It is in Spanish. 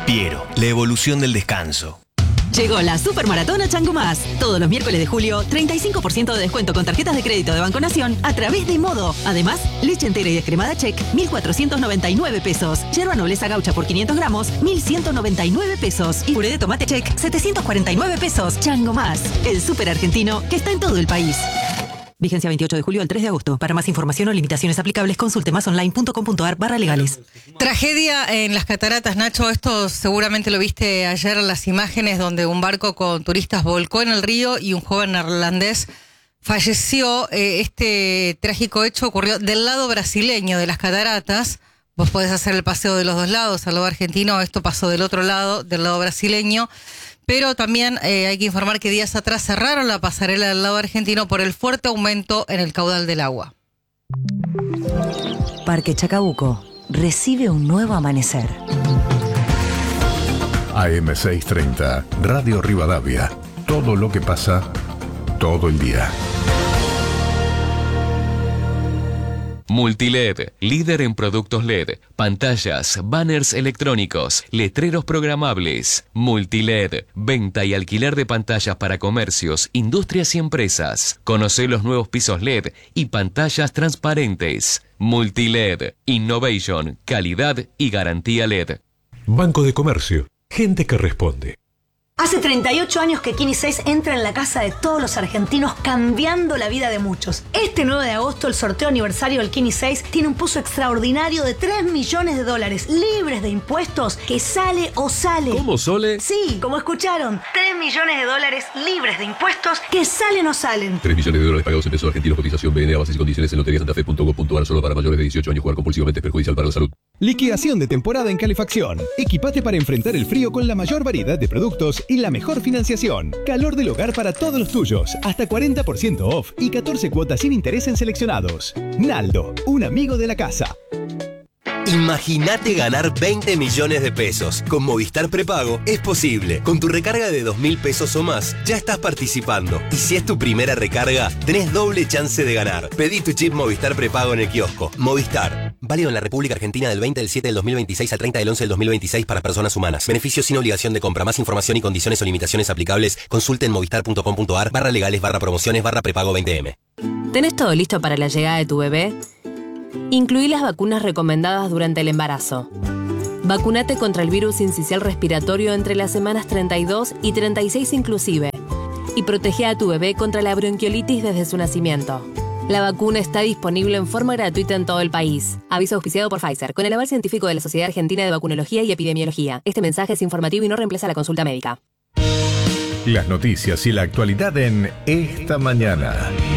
Piero, la evolución del descanso. Llegó la Supermaratón a Chango Más. Todos los miércoles de julio, 35% de descuento con tarjetas de crédito de Banco Nación a través de Modo. Además, leche entera y descremada Check, 1.499 pesos. Yerba nobleza gaucha por 500 gramos, 1.199 pesos. Y puré de tomate Check, 749 pesos. Chango Más, el súper argentino que está en todo el país. Vigencia 28 de julio al 3 de agosto. Para más información o limitaciones aplicables, consulte masonline.com.ar/legales. Tragedia en las cataratas, Nacho. Esto seguramente lo viste ayer, las imágenes donde un barco con turistas volcó en el río y un joven neerlandés falleció. Este trágico hecho ocurrió del lado brasileño de las cataratas. Vos podés hacer el paseo de los dos lados, al lado argentino. Esto pasó del otro lado, del lado brasileño. Pero también hay que informar que días atrás cerraron la pasarela del lado argentino por el fuerte aumento en el caudal del agua. Parque Chacabuco recibe un nuevo amanecer. AM630, Radio Rivadavia. Todo lo que pasa, todo el día. Multiled, líder en productos LED, pantallas, banners electrónicos, letreros programables. Multiled, venta y alquiler de pantallas para comercios, industrias y empresas. Conoce los nuevos pisos LED y pantallas transparentes. Multiled, innovation, calidad y garantía LED. Banco de Comercio, gente que responde. Hace 38 años que Kini 6 entra en la casa de todos los argentinos, cambiando la vida de muchos. Este 9 de agosto, el sorteo aniversario del Kini 6 tiene un pozo extraordinario de $3 millones, libres de impuestos, que sale o sale. ¿Cómo, Sole? Sí, como escucharon, $3 millones libres de impuestos, que salen o salen. $3 millones pagados en pesos argentinos, cotización BN, bases y condiciones en loteriasantafe.gov.ar. Solo para mayores de 18 años. Jugar compulsivamente es perjudicial para la salud. Liquidación de temporada en calefacción. Equipate para enfrentar el frío con la mayor variedad de productos y la mejor financiación. Calor del hogar para todos los tuyos. Hasta 40% off y 14 cuotas sin interés en seleccionados. Naldo, un amigo de la casa. Imagínate ganar 20 millones de pesos. Con Movistar Prepago es posible. Con tu recarga de 2.000 pesos o más, ya estás participando. Y si es tu primera recarga, tenés doble chance de ganar. Pedí tu chip Movistar Prepago en el kiosco. Movistar. Válido en la República Argentina del 20 del 7 del 2026 al 30 del 11 del 2026 para personas humanas. Beneficios sin obligación de compra. Más información y condiciones o limitaciones aplicables, consulte en movistar.com.ar/legales/prepago 20M. ¿Tenés todo listo para la llegada de tu bebé? Incluí las vacunas recomendadas durante el embarazo. Vacúnate contra el virus sincicial respiratorio entre las semanas 32 y 36 inclusive. Y protege a tu bebé contra la bronquiolitis desde su nacimiento. La vacuna está disponible en forma gratuita en todo el país. Aviso auspiciado por Pfizer, con el aval científico de la Sociedad Argentina de Vacunología y Epidemiología. Este mensaje es informativo y no reemplaza la consulta médica. Las noticias y la actualidad en Esta Mañana.